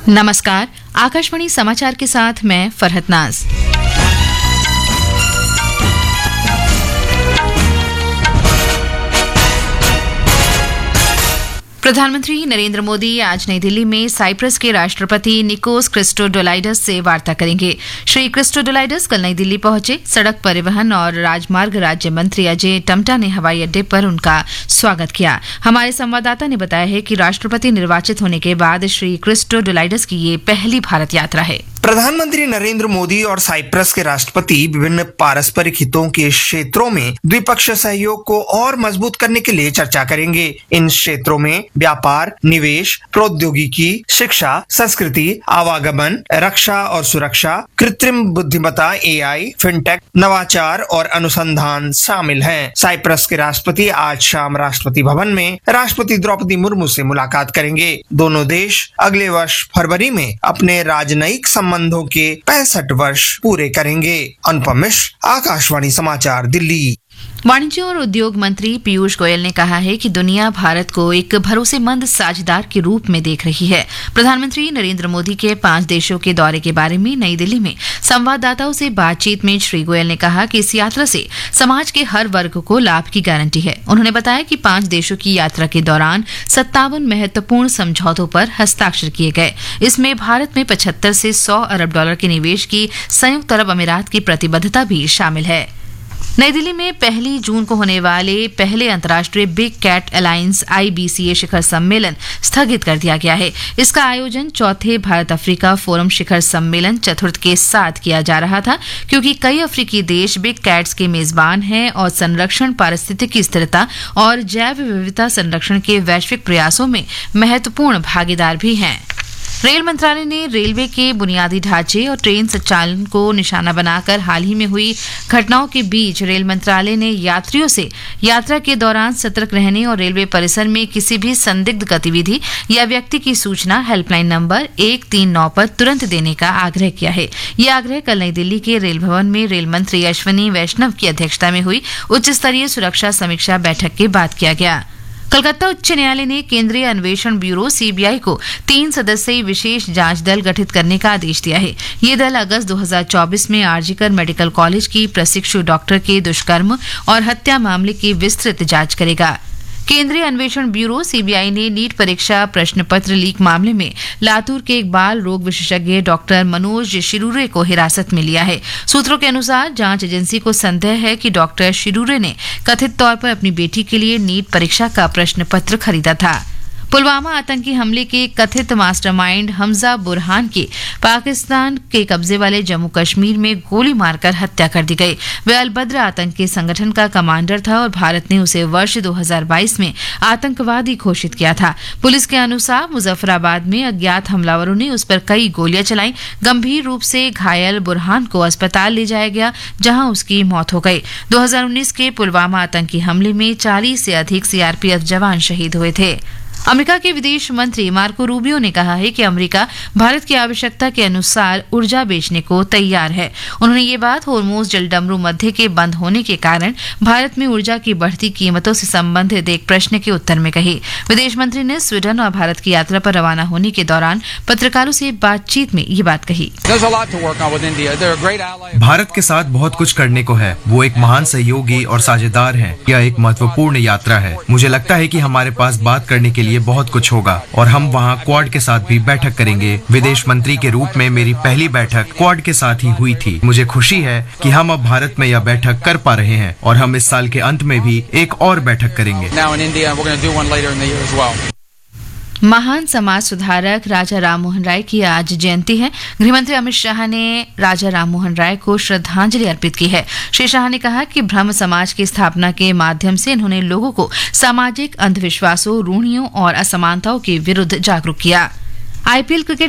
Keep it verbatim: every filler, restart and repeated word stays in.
नमस्कार, आकाशवाणी समाचार के साथ मैं फरहत नाज। प्रधानमंत्री नरेंद्र मोदी आज नई दिल्ली में साइप्रस के राष्ट्रपति निकोस क्रिस्टोडोलाइडस से वार्ता करेंगे। श्री क्रिस्टोडोलाइडस कल नई दिल्ली पहुंचे। सड़क परिवहन और राजमार्ग राज्य मंत्री अजय टम्टा ने हवाई अड्डे पर उनका स्वागत किया। हमारे संवाददाता ने बताया है कि राष्ट्रपति निर्वाचित होने के बाद श्री क्रिस्टोडोलाइडस की ये पहली भारत यात्रा है। प्रधानमंत्री नरेंद्र मोदी और साइप्रस के राष्ट्रपति विभिन्न पारस्परिक हितों के क्षेत्रों में द्विपक्षीय सहयोग को और मजबूत करने के लिए चर्चा करेंगे। इन क्षेत्रों में व्यापार, निवेश, प्रौद्योगिकी, शिक्षा, संस्कृति, आवागमन, रक्षा और सुरक्षा, कृत्रिम बुद्धिमत्ता, ए आई, फिनटेक, नवाचार और अनुसंधान शामिल हैं। साइप्रस के राष्ट्रपति आज शाम राष्ट्रपति भवन में राष्ट्रपति द्रौपदी मुर्मू से मुलाकात करेंगे। दोनों देश अगले वर्ष फरवरी में अपने राजनयिक संबंधों के पैंसठ वर्ष पूरे करेंगे। अनुपम मिश्र, आकाशवाणी समाचार, दिल्ली। वाणिज्य और उद्योग मंत्री पीयूष गोयल ने कहा है कि दुनिया भारत को एक भरोसेमंद साझेदार के रूप में देख रही है। प्रधानमंत्री नरेंद्र मोदी के पांच देशों के दौरे के बारे में नई दिल्ली में संवाददाताओं से बातचीत में श्री गोयल ने कहा कि इस यात्रा से समाज के हर वर्ग को लाभ की गारंटी है। उन्होंने बताया कि पांच देशों की यात्रा के दौरान सत्तावन महत्वपूर्ण समझौतों पर हस्ताक्षर किए गए। इसमें भारत में पचहत्तर से सौ अरब डॉलर के निवेश की संयुक्त अरब अमीरात की प्रतिबद्धता भी शामिल है। नई दिल्ली में पहली जून को होने वाले पहले अंतर्राष्ट्रीय बिग कैट अलायंस आई बी सी ए शिखर सम्मेलन स्थगित कर दिया गया है। इसका आयोजन चौथे भारत अफ्रीका फोरम शिखर सम्मेलन चतुर्थ के साथ किया जा रहा था, क्योंकि कई अफ्रीकी देश बिग कैट्स के मेजबान हैं और संरक्षण, पारिस्थितिकी स्थिरता और जैव विविधता संरक्षण के वैश्विक प्रयासों में महत्वपूर्ण भागीदार भी हैं। रेल मंत्रालय ने रेलवे के बुनियादी ढांचे और ट्रेन संचालन को निशाना बनाकर हाल ही में हुई घटनाओं के बीच रेल मंत्रालय ने यात्रियों से यात्रा के दौरान सतर्क रहने और रेलवे परिसर में किसी भी संदिग्ध गतिविधि या व्यक्ति की सूचना हेल्पलाइन नंबर एक तीन नौ पर तुरंत देने का आग्रह किया है। यह आग्रह कल नई दिल्ली के रेल भवन में रेल मंत्री अश्विनी वैष्णव की अध्यक्षता में हुई उच्च स्तरीय सुरक्षा समीक्षा बैठक के बाद किया गया। कलकत्ता उच्च न्यायालय ने केंद्रीय अन्वेषण ब्यूरो सी बी आई को तीन सदस्यीय विशेष जांच दल गठित करने का आदेश दिया है। ये दल अगस्त दो हज़ार चौबीस में आरजीकर मेडिकल कॉलेज की प्रशिक्षु डॉक्टर के दुष्कर्म और हत्या मामले की विस्तृत जांच करेगा। केंद्रीय अन्वेषण ब्यूरो सी बी आई ने नीट परीक्षा प्रश्न पत्र लीक मामले में लातूर के एक बाल रोग विशेषज्ञ डॉक्टर मनोज शिरूरे को हिरासत में लिया है। सूत्रों के अनुसार जांच एजेंसी को संदेह है कि डॉक्टर शिरूरे ने कथित तौर पर अपनी बेटी के लिए नीट परीक्षा का प्रश्न पत्र खरीदा था। पुलवामा आतंकी हमले के कथित मास्टरमाइंड हमजा बुरहान की पाकिस्तान के कब्जे वाले जम्मू कश्मीर में गोली मारकर हत्या कर दी गई। वह अलबद्र आतंकी संगठन का कमांडर था और भारत ने उसे वर्ष दो हज़ार बाईस में आतंकवादी घोषित किया था। पुलिस के अनुसार मुजफ्फराबाद में अज्ञात हमलावरों ने उस पर कई गोलियां चलाई। गंभीर रूप से घायल बुरहान को अस्पताल ले जाया गया, जहां उसकी मौत हो गई। दो हज़ार उन्नीस के पुलवामा आतंकी हमले में चालीस से अधिक सी आर पी एफ जवान शहीद हुए थे। अमेरिका के विदेश मंत्री मार्को रूबियो ने कहा है कि अमेरिका भारत की आवश्यकता के अनुसार ऊर्जा बेचने को तैयार है। उन्होंने ये बात होर्मुज जलडमरू मध्य के बंद होने के कारण भारत में ऊर्जा की बढ़ती कीमतों से संबंधित एक प्रश्न के उत्तर में कही। विदेश मंत्री ने स्वीडन और भारत की यात्रा पर रवाना होने के दौरान पत्रकारों से बातचीत में ये बात कही। भारत के साथ बहुत कुछ करने को है। वो एक महान सहयोगी और साझेदार है। यह एक महत्वपूर्ण यात्रा है। मुझे लगता है कि हमारे पास बात करने के लिए बहुत कुछ होगा और हम वहाँ क्वाड के साथ भी बैठक करेंगे। विदेश मंत्री के रूप में मेरी पहली बैठक क्वाड के साथ ही हुई थी। मुझे खुशी है कि हम अब भारत में यह बैठक कर पा रहे हैं और हम इस साल के अंत में भी एक और बैठक करेंगे। महान समाज सुधारक राजा राममोहन राय की आज जयंती है। गृहमंत्री अमित शाह ने राजा राममोहन राय को श्रद्धांजलि अर्पित की है। श्री शाह ने कहा कि ब्रह्म समाज की स्थापना के माध्यम से इन्होंने लोगों को सामाजिक अंधविश्वासों, रूढ़ियों और असमानताओं के विरुद्ध जागरूक किया। I P L cricket